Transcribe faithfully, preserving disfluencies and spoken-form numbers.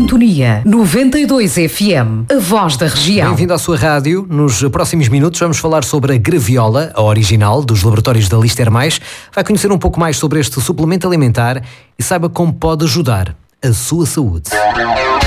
sintonia. noventa e dois F M, a voz da região. Bem-vindo à sua rádio. Nos próximos minutos vamos falar sobre a Graviola, a original dos laboratórios da Lister Mais. Vai conhecer um pouco mais sobre este suplemento alimentar e saiba como pode ajudar a sua saúde.